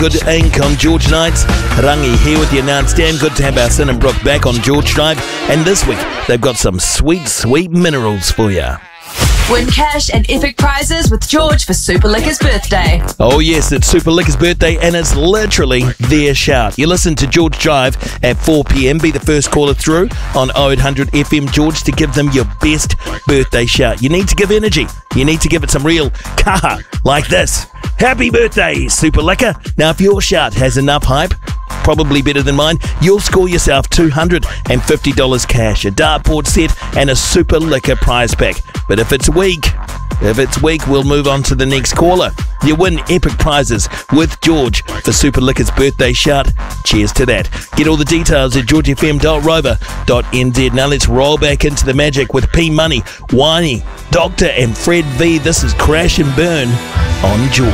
Good ink on George Nights. Rangi here with the announce. Damn good to have our Sin and Brook back on George Drive. And this week, they've got some sweet, sweet minerals for you. Win cash and epic prizes with George for Super Liquor's birthday. Oh yes, it's Super Liquor's birthday and it's literally their shout. You listen to George Drive at 4 p.m. Be the first caller through on 0800 FM George to give them your best birthday shout. You need to give energy. You need to give it some real kaha like this. Happy birthday, Super Liquor. Now if your shout has enough hype, probably better than mine, you'll score yourself $250 cash, a dartboard set and a Super Liquor prize pack. But if it's weak, we'll move on to the next caller. You win epic prizes with George for Super Liquor's birthday shout. Cheers to that. Get all the details at georgefm.rover.nz. Now let's roll back into the magic with P Money, Wani, Doctor and Fred V. This is Crash and Burn on George.